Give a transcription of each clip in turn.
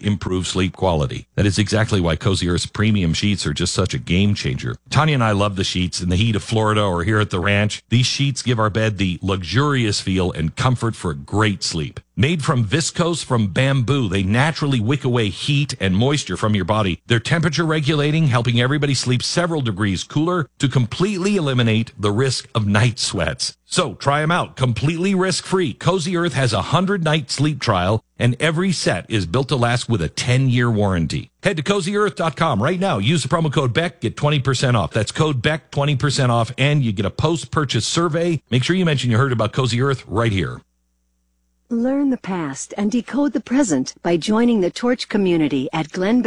improve sleep quality. That is exactly why Cozy Earth's premium sheets are just such a game changer. Tanya and I love the sheets in the heat of Florida or here at the ranch. These sheets give our bed the luxurious feel and comfort for a great sleep. Made from viscose from bamboo, they naturally wick away heat and moisture from your body. They're temperature regulating, helping everybody sleep several degrees cooler to completely eliminate the risk of night sweats. So try them out completely risk-free. Cozy Earth has a 100-night sleep trial, and every set is built to last with a 10-year warranty. Head to CozyEarth.com right now. Use the promo code BECK, get 20% off. That's code BECK, 20% off, and you get a post-purchase survey. Make sure you mention you heard about Cozy Earth right here. Learn the past and decode the present by joining the Torch community at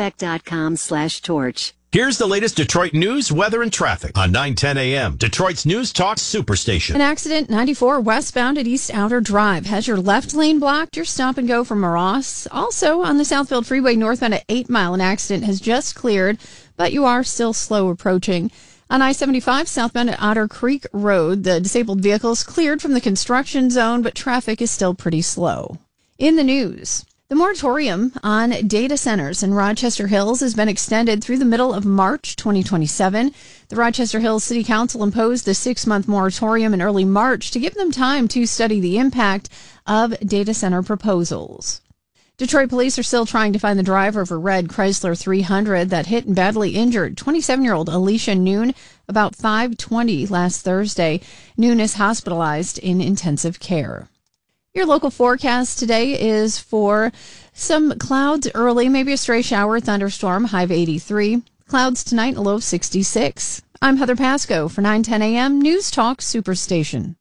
glennbeck.com/torch. Here's the latest Detroit news, weather, and traffic on 9:10 a.m. Detroit's News Talk Superstation. An accident 94 westbound at East Outer Drive has your left lane blocked. Your stop and go from Ross. Also on the Southfield Freeway northbound at 8 Mile, an accident has just cleared, but you are still slow approaching. On I-75 southbound at Otter Creek Road, the disabled vehicle is cleared from the construction zone, but traffic is still pretty slow. In the news, the moratorium on data centers in Rochester Hills has been extended through the middle of March 2027. The Rochester Hills City Council imposed the 6-month moratorium in early March to give them time to study the impact of data center proposals. Detroit police are still trying to find the driver of a red Chrysler 300 that hit and badly injured 27-year-old Alicia Noon about 5:20 last Thursday. Noon is hospitalized in intensive care. Your local forecast today is for some clouds early, maybe a stray shower, thunderstorm, high of 83. Clouds tonight, a low of 66. I'm Heather Pasco for 9:10 a.m. News Talk Superstation.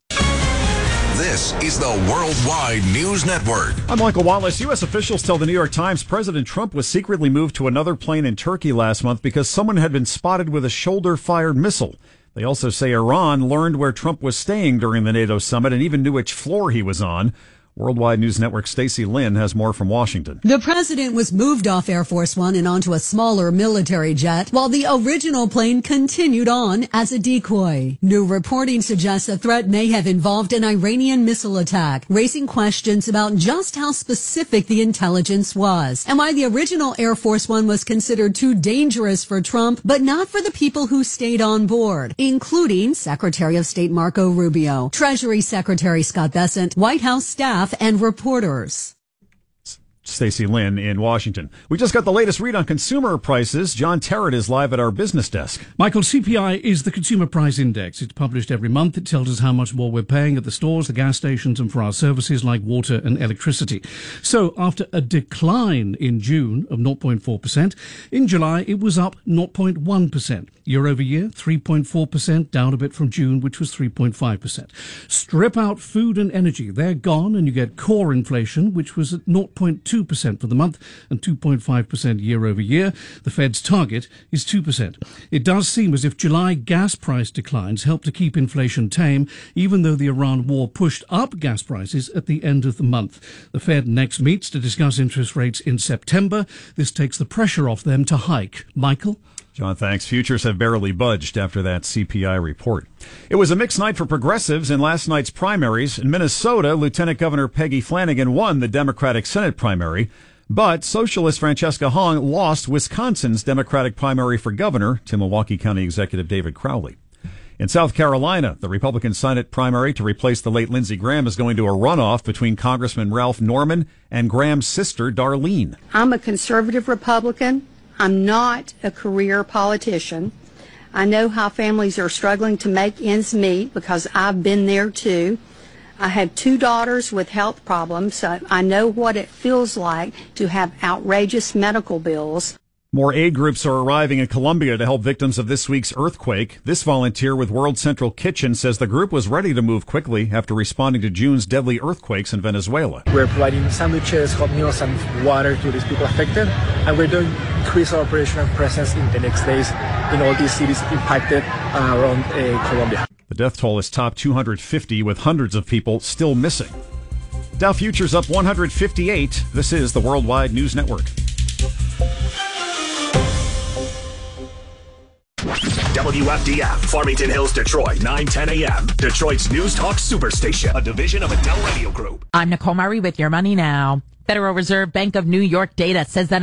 This is the Worldwide News Network. I'm Michael Wallace. U.S. officials tell the New York Times President Trump was secretly moved to another plane in Turkey last month because someone had been spotted with a shoulder-fired missile. They also say Iran learned where Trump was staying during the NATO summit and even knew which floor he was on. Worldwide News Network Stacey Lynn has more from Washington. The president was moved off Air Force One and onto a smaller military jet, while the original plane continued on as a decoy. New reporting suggests the threat may have involved an Iranian missile attack, raising questions about just how specific the intelligence was, and why the original Air Force One was considered too dangerous for Trump, but not for the people who stayed on board, including Secretary of State Marco Rubio, Treasury Secretary Scott Bessent, White House staff, and reporters. Stacey Lynn in Washington. We just got the latest read on consumer prices. John Terrett is live at our business desk. Michael, CPI is the Consumer Price Index. It's published every month. It tells us how much more we're paying at the stores, the gas stations, and for our services like water and electricity. So after a decline in June of 0.4%, in July it was up 0.1%. Year over year, 3.4%, down a bit from June, which was 3.5%. Strip out food and energy. They're gone, and you get core inflation, which was at 0.2% for the month and 2.5% year over year. The Fed's target is 2%. It does seem as if July gas price declines helped to keep inflation tame, even though the Iran war pushed up gas prices at the end of the month. The Fed next meets to discuss interest rates in September. This takes the pressure off them to hike. Michael? John, thanks. Futures have barely budged after that CPI report. It was a mixed night for progressives in last night's primaries. In Minnesota, Lieutenant Governor Peggy Flanagan won the Democratic Senate primary, but Socialist Francesca Hong lost Wisconsin's Democratic primary for governor to Milwaukee County Executive David Crowley. In South Carolina, the Republican Senate primary to replace the late Lindsey Graham is going to a runoff between Congressman Ralph Norman and Graham's sister, Darlene. I'm a conservative Republican. I'm not a career politician. I know how families are struggling to make ends meet because I've been there too. I have 2 daughters with health problems, so I know what it feels like to have outrageous medical bills. More aid groups are arriving in Colombia to help victims of this week's earthquake. This volunteer with World Central Kitchen says the group was ready to move quickly after responding to June's deadly earthquakes in Venezuela. We're providing sandwiches, hot meals, and water to these people affected, and we're going to increase our operational presence in the next days in all these cities impacted around Colombia. The death toll is top 250, with hundreds of people still missing. Dow Futures up 158. This is the Worldwide News Network. WFDF, Farmington Hills, Detroit, 9:10 a.m. Detroit's News Talk Superstation, a division of Adele Radio Group. I'm Nicole Murray with Your Money Now. Federal Reserve Bank of New York data says that